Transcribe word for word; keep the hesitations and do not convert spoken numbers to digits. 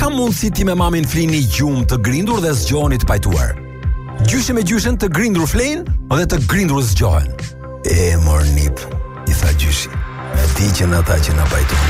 ka mundësi ti me mamin flini gjumë të grindur dhe zgjoheni të pajtuar. Gjyshi me gjyshen të grindur flein dhe të grindur zgjohen. E mor nip, i tha gjyshi, me ti që në ata që në pajtuar.